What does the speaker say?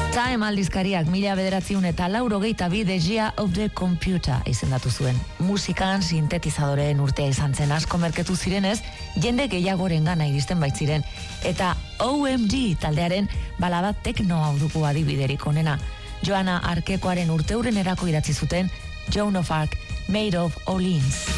Time aldizkariak 1982 The Year of the Computer izendatu zuen. Musikan sintetizadoreen urtea izan zen, asko merketu zirenez, jende gehiagoren gana iristen baitziren, eta OMG taldearen balada tekno auduko adibiderik onena. Joana Arkekoaren urteuren erako idatzi zuten Joan of Arc, Made of Orleans.